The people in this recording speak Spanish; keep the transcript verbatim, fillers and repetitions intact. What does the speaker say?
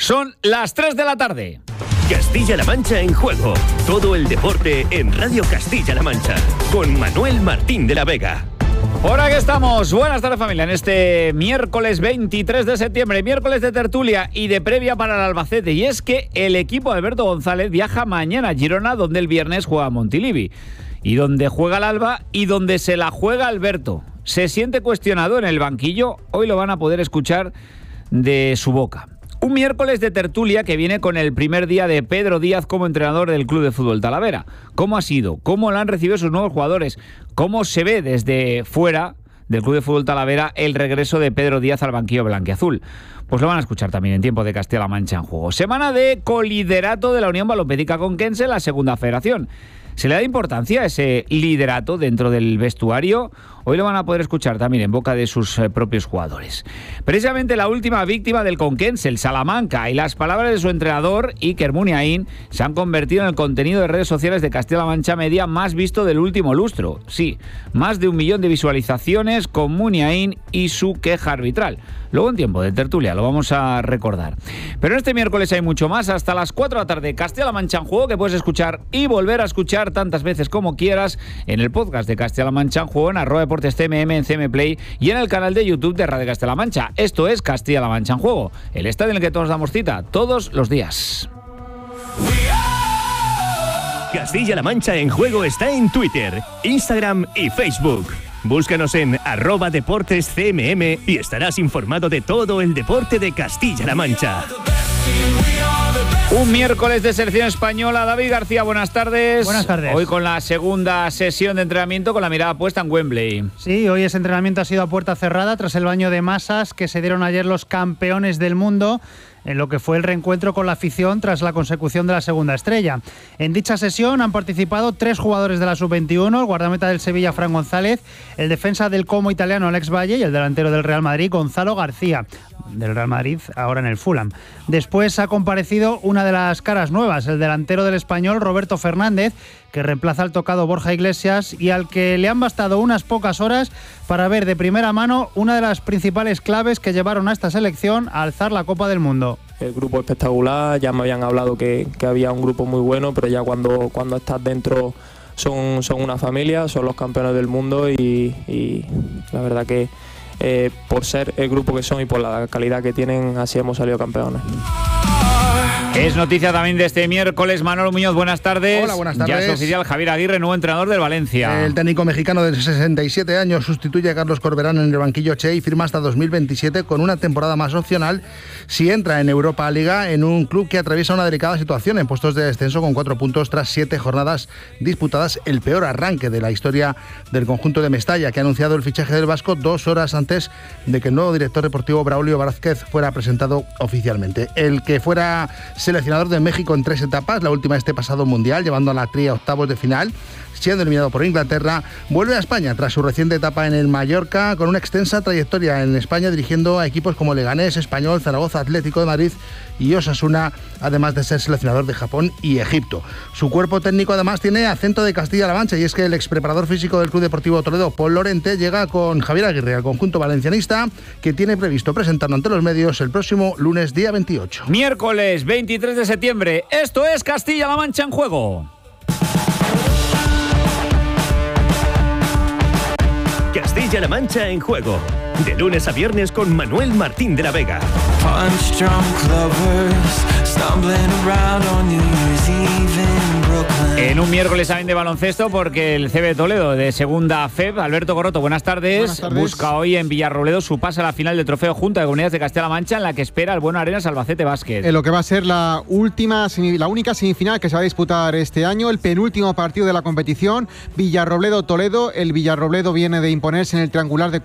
Son las tres de la tarde. Castilla-La Mancha en juego. Todo el deporte en Radio Castilla-La Mancha. Con Manuel Martín de la Vega. Por aquí estamos. Buenas tardes, familia. En este miércoles veintitrés de septiembre, miércoles de tertulia y de previa para el Albacete. Y es que el equipo de Alberto González viaja mañana a Girona, donde el viernes juega Montilivi. Y donde juega el Alba y donde se la juega Alberto. Se siente cuestionado en el banquillo. Hoy lo van a poder escuchar de su boca. Un miércoles de tertulia que viene con el primer día de Pedro Díaz como entrenador del Club de Fútbol Talavera. ¿Cómo ha sido? ¿Cómo lo han recibido sus nuevos jugadores? ¿Cómo se ve desde fuera del Club de Fútbol Talavera el regreso de Pedro Díaz al banquillo blanquiazul? Pues lo van a escuchar también en tiempo de Castilla-La Mancha en juego. Semana de coliderato de la Unión Balonméstica Conquense en la segunda federación. ¿Se le da importancia a ese liderato dentro del vestuario? Hoy lo van a poder escuchar también en boca de sus eh, propios jugadores. Precisamente la última víctima del Conquense, el Salamanca, y las palabras de su entrenador, Iker Muniain, se han convertido en el contenido de redes sociales de Castilla-La Mancha Media más visto del último lustro. Sí, más de un millón de visualizaciones con Muniain y su queja arbitral. Luego en tiempo de tertulia lo vamos a recordar. Pero este miércoles hay mucho más. Hasta las cuatro de la tarde, Castilla-La Mancha en juego, que puedes escuchar y volver a escuchar tantas veces como quieras en el podcast de Castilla-La Mancha en juego, en arroba deportes C M M, en C M Play y en el canal de YouTube de Radio Castilla-La Mancha. Esto es Castilla-La Mancha en juego, el estadio en el que todos damos cita todos los días. Castilla-La Mancha en juego está en Twitter, Instagram y Facebook. Búscanos en arroba deportes C M M y estarás informado de todo el deporte de Castilla-La Mancha. Un miércoles de selección española. David García, buenas tardes. Buenas tardes. Hoy con la segunda sesión de entrenamiento con la mirada puesta en Wembley. Sí, hoy ese entrenamiento ha sido a puerta cerrada tras el baño de masas que se dieron ayer los campeones del mundo en lo que fue el reencuentro con la afición tras la consecución de la segunda estrella. En dicha sesión han participado tres jugadores de la sub veintiuno, el guardameta del Sevilla, Fran González, el defensa del Como italiano, Alex Valle, y el delantero del Real Madrid, Gonzalo García, del Real Madrid, ahora en el Fulham. Después ha comparecido una de las caras nuevas, el delantero del Español, Roberto Fernández, que reemplaza al tocado Borja Iglesias y al que le han bastado unas pocas horas para ver de primera mano una de las principales claves que llevaron a esta selección a alzar la Copa del Mundo. El grupo espectacular, ya me habían hablado que, que había un grupo muy bueno, pero ya cuando, cuando estás dentro son, son una familia, son los campeones del mundo y, y la verdad que eh, por ser el grupo que son y por la calidad que tienen, así hemos salido campeones. Es noticia también de este miércoles. Manolo Muñoz, buenas tardes. Hola, buenas tardes. Ya es oficial Javier Aguirre, nuevo entrenador del Valencia. El técnico mexicano de sesenta y siete años sustituye a Carlos Corberán en el banquillo Che y firma hasta dos mil veintisiete con una temporada más opcional si entra en Europa Liga en un club que atraviesa una delicada situación en puestos de descenso con cuatro puntos tras siete jornadas disputadas, el peor arranque de la historia del conjunto de Mestalla, que ha anunciado el fichaje del vasco dos horas antes de que el nuevo director deportivo Braulio Vázquez fuera presentado oficialmente. El que fuera seleccionador de México en tres etapas, la última este pasado mundial, llevando a la tría a octavos de final, siendo eliminado por Inglaterra, vuelve a España tras su reciente etapa en el Mallorca, con una extensa trayectoria en España dirigiendo a equipos como Leganés, Español, Zaragoza, Atlético de Madrid y Osasuna, además de ser seleccionador de Japón y Egipto. Su cuerpo técnico además tiene acento de Castilla-La Mancha y es que el expreparador físico del Club Deportivo Toledo, Paul Lorente, llega con Javier Aguirre al conjunto valencianista, que tiene previsto presentarlo ante los medios el próximo lunes día veintiocho. Miércoles veintitrés de septiembre. Esto es Castilla-La Mancha en juego. Castilla-La Mancha en juego. De lunes a viernes con Manuel Martín de la Vega. En un miércoles también de baloncesto, porque el C B Toledo de segunda F E B, Alberto Corroto, buenas tardes, buenas tardes. Busca hoy en Villarrobledo su pase a la final del Trofeo Junta de Comunidades de Castilla-La Mancha, en la que espera el Bueno Arenas Albacete Básquet. En lo que va a ser la última, la única semifinal que se va a disputar este año, el penúltimo partido de la competición, Villarrobledo-Toledo. El Villarrobledo viene de imponerse en el triangular de